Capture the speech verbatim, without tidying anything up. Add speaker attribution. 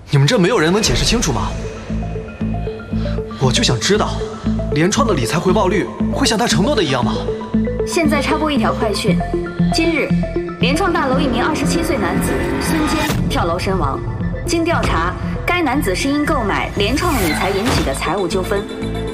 Speaker 1: 你们这没有人能解释清楚吗？我就想知道，联创的理财回报率会像他承诺的一样吗？
Speaker 2: 现在插播一条快讯：今日，联创大楼一名二十七岁男子孙坚跳楼身亡。经调查，该男子是因购买联创理财引起的财务纠纷。